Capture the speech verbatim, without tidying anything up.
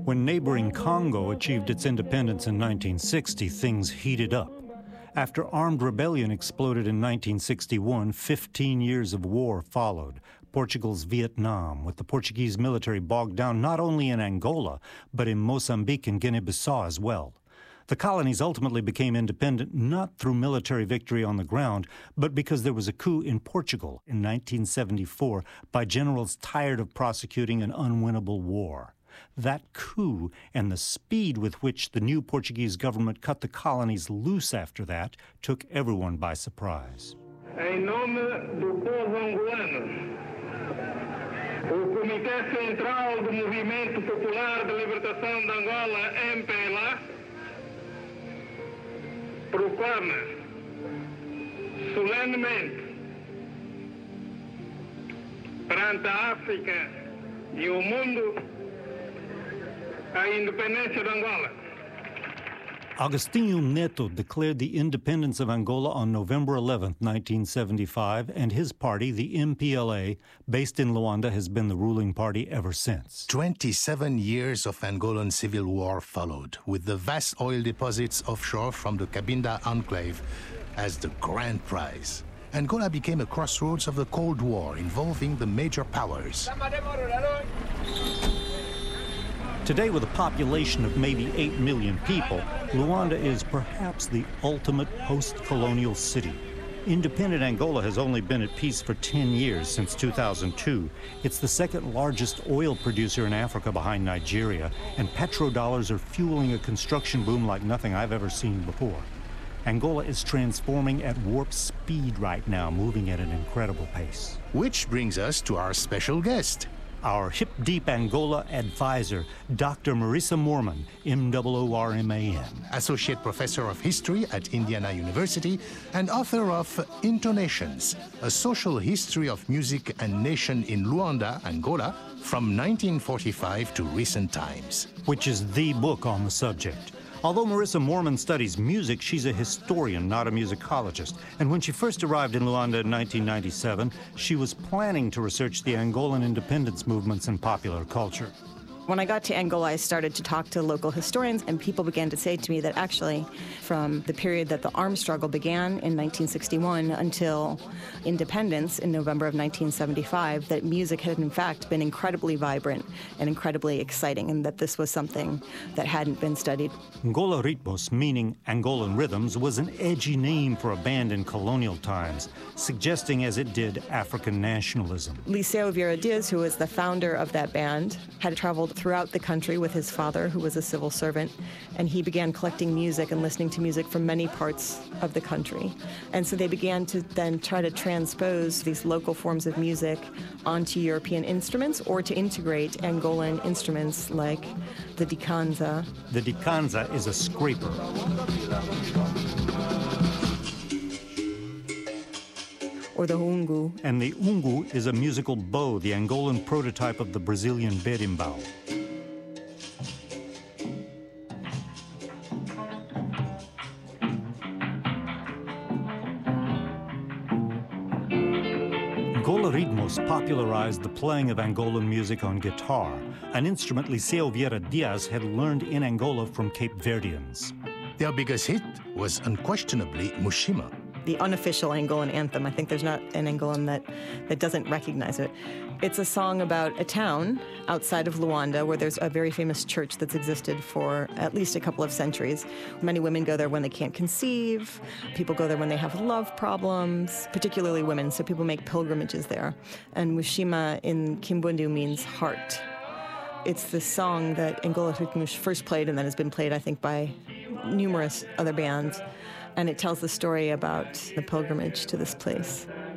When neighboring Congo achieved its independence in nineteen sixty, things heated up. After armed rebellion exploded in nineteen sixty-one, fifteen years of war followed. Portugal's Vietnam, with the Portuguese military bogged down not only in Angola, but in Mozambique and Guinea-Bissau as well. The colonies ultimately became independent not through military victory on the ground, but because there was a coup in Portugal in nineteen seventy-four by generals tired of prosecuting an unwinnable war. That coup and the speed with which the new Portuguese government cut the colonies loose after that took everyone by surprise. Em nome do povo angolano, o Comitê Central do Movimento Popular de Libertação de Angola, M P L A, proclama solenemente perante a África e o mundo a independência de Angola. Agostinho Neto declared the independence of Angola on November eleventh, nineteen seventy-five, and his party, the M P L A, based in Luanda, has been the ruling party ever since. twenty-seven years of Angolan civil war followed, with the vast oil deposits offshore from the Cabinda enclave as the grand prize. Angola became a crossroads of the Cold War, involving the major powers. Today, with a population of maybe eight million people, Luanda is perhaps the ultimate post-colonial city. Independent Angola has only been at peace for ten years, since two thousand two. It's the second largest oil producer in Africa behind Nigeria, and petrodollars are fueling a construction boom like nothing I've ever seen before. Angola is transforming at warp speed right now, moving at an incredible pace. Which brings us to our special guest. Our hip-deep Angola advisor, Doctor Marissa Moorman, M O O R M A N. Associate Professor of History at Indiana University and author of Intonations, a social history of music and nation in Luanda, Angola, from nineteen forty-five to recent times. Which is the book on the subject. Although Marissa Moorman studies music, she's a historian, not a musicologist. And when she first arrived in Luanda in nineteen ninety-seven, she was planning to research the Angolan independence movements and popular culture. When I got to Angola, I started to talk to local historians, and people began to say to me that actually, from the period that the armed struggle began in nineteen sixty-one until independence in November of nineteen seventy-five, that music had in fact been incredibly vibrant and incredibly exciting, and that this was something that hadn't been studied. Angola Ritmos, meaning Angolan Rhythms, was an edgy name for a band in colonial times, suggesting as it did African nationalism. Liceo Vieira Dias, who was the founder of that band, had traveled throughout the country with his father, who was a civil servant, and he began collecting music and listening to music from many parts of the country. And so they began to then try to transpose these local forms of music onto European instruments or to integrate Angolan instruments like the dikanza. The dikanza is a scraper. Or the ungu. And the ungu is a musical bow, the Angolan prototype of the Brazilian berimbau. Angola Ritmos popularized the playing of Angolan music on guitar, an instrument Liceo Vieira Dias had learned in Angola from Cape Verdeans. Their biggest hit was unquestionably Mushima, the unofficial Angolan anthem. I think there's not an Angolan that, that doesn't recognize it. It's a song about a town outside of Luanda where there's a very famous church that's existed for at least a couple of centuries. Many women go there when they can't conceive. People go there when they have love problems, particularly women, so people make pilgrimages there. And Mushima in Kimbundu means heart. It's the song that Angola Ritmos first played and then has been played, I think, by numerous other bands. And it tells the story about the pilgrimage to this place.